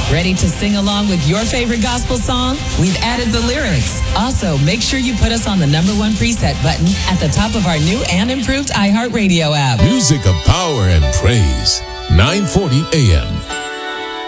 Ready to sing along with your favorite gospel song? We've added the lyrics. Also, make sure you put us on the #1 preset button at the top of our new and improved iHeartRadio app. Music of power and praise. 940 AM.